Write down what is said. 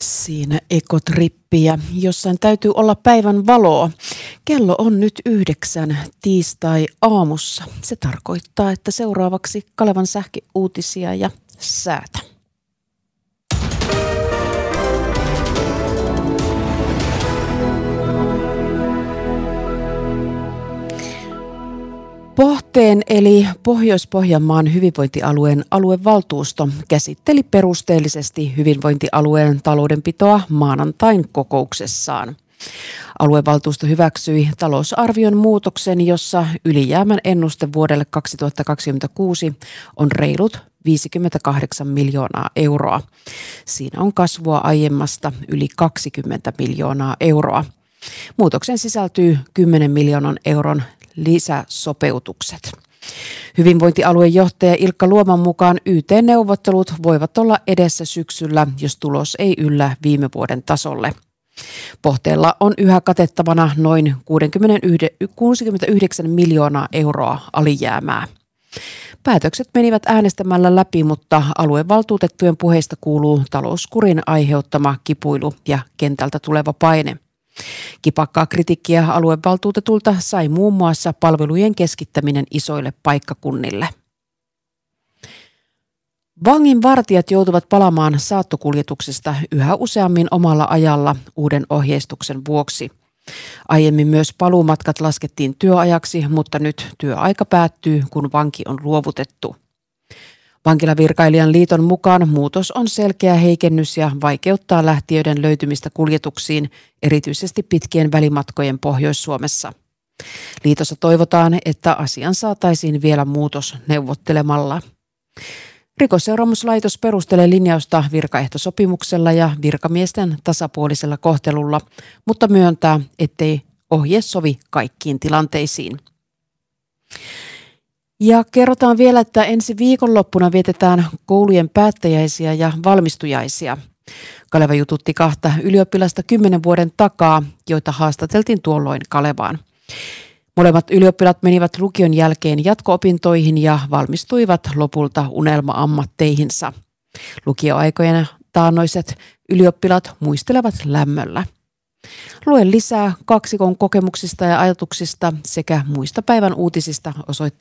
Siinä ekotrippiä. Jossain täytyy olla päivän valoa. Kello on nyt 9 tiistai-aamussa. Se tarkoittaa, että seuraavaksi Kalevan sähköuutisia ja säätä. Pohteen eli Pohjois-Pohjanmaan hyvinvointialueen aluevaltuusto käsitteli perusteellisesti hyvinvointialueen taloudenpitoa maanantain kokouksessaan. Aluevaltuusto hyväksyi talousarvion muutoksen, jossa ylijäämän ennuste vuodelle 2026 on reilut 58 miljoonaa euroa. Siinä on kasvua aiemmasta yli 20 miljoonaa euroa. Muutokseen sisältyy 10 miljoonan euron lisäsopeutukset. Hyvinvointialueen johtaja Ilkka Luoman mukaan YT-neuvottelut voivat olla edessä syksyllä, jos tulos ei yllä viime vuoden tasolle. Pohteella on yhä katettavana noin 69 miljoonaa euroa alijäämää. Päätökset menivät äänestämällä läpi, mutta aluevaltuutettujen puheista kuuluu talouskurin aiheuttama kipuilu ja kentältä tuleva paine. Kipakkaa kritiikkiä aluevaltuutetulta sai muun muassa palvelujen keskittäminen isoille paikkakunnille. Vanginvartijat joutuvat palaamaan saattokuljetuksesta yhä useammin omalla ajalla uuden ohjeistuksen vuoksi. Aiemmin myös paluumatkat laskettiin työajaksi, mutta nyt työaika päättyy, kun vanki on luovutettu. Vankilavirkailijan liiton mukaan muutos on selkeä heikennys ja vaikeuttaa lähtiöiden löytymistä kuljetuksiin, erityisesti pitkien välimatkojen Pohjois-Suomessa. Liitossa toivotaan, että asian saataisiin vielä muutos neuvottelemalla. Rikosseuraamuslaitos perustelee linjausta virkaehtosopimuksella ja virkamiesten tasapuolisella kohtelulla, mutta myöntää, ettei ohje sovi kaikkiin tilanteisiin. Ja kerrotaan vielä, että ensi viikonloppuna vietetään koulujen päättäjäisiä ja valmistujaisia. Kaleva jututti 2 ylioppilasta 10 vuoden takaa, joita haastateltiin tuolloin Kalevaan. Molemmat ylioppilaat menivät lukion jälkeen jatko-opintoihin ja valmistuivat lopulta unelma-ammatteihinsa. Lukioaikojen taannoiset ylioppilaat muistelevat lämmöllä. Lue lisää kaksikon kokemuksista ja ajatuksista sekä muista päivän uutisista osoitteesta